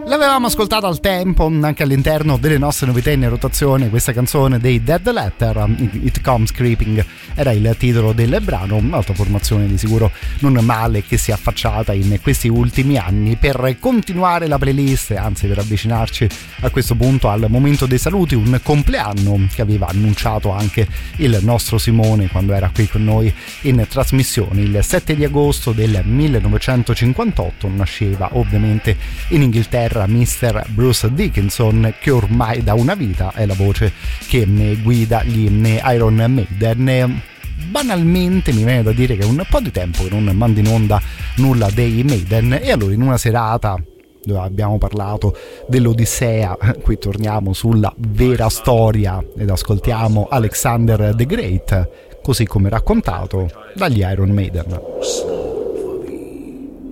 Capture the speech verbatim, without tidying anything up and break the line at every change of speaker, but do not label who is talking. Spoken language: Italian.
L'avevamo ascoltata al tempo anche all'interno delle nostre novità in rotazione, questa canzone dei Dead Letter, It Comes Creeping era il titolo del brano, un'altra formazione di sicuro non male che si è affacciata in questi ultimi anni. Per continuare la playlist, anzi per avvicinarci a questo punto al momento dei saluti, un compleanno che aveva annunciato anche il nostro Simone quando era qui con noi in trasmissione. Il sette di agosto del millenovecentocinquantotto nasceva ovviamente in Inghilterra mister Bruce Dickinson, che ormai da una vita è la voce che guida gli Iron Maiden. Banalmente mi viene da dire che è un po' di tempo che non mando in onda nulla dei Maiden, e allora in una serata dove abbiamo parlato dell'Odissea, qui torniamo sulla vera storia ed ascoltiamo Alexander the Great così come raccontato dagli Iron Maiden.